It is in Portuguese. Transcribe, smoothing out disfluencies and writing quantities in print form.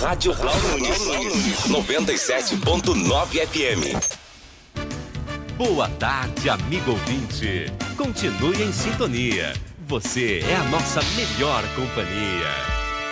Rádio Blau Nunes, 97.9 FM. Boa tarde, amigo ouvinte. Continue em sintonia. Você é a nossa melhor companhia.